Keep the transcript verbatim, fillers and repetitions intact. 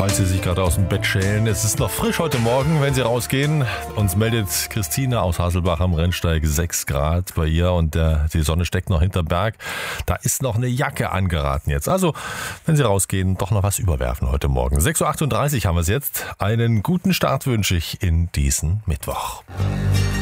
Falls Sie sich gerade aus dem Bett schälen, es ist noch frisch heute Morgen, wenn Sie rausgehen. Uns meldet Christine aus Hasselbach am Rennsteig sechs Grad bei ihr und der, die Sonne steckt noch hinterm Berg. Da ist noch eine Jacke angeraten jetzt. Also, wenn Sie rausgehen, doch noch was überwerfen heute Morgen. sechs Uhr achtunddreißig haben wir es jetzt. Einen guten Start wünsche ich in diesen Mittwoch.